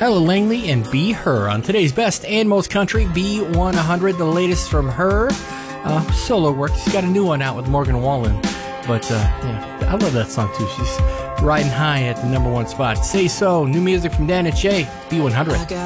Ella Langley and Be Her on today's Best and Most Country B100, the latest from her solo work. She's got a new one out with Morgan Wallen. But, yeah, I love that song, too. She's riding high at the #1 spot. Say So, new music from Dan and Shay, B100.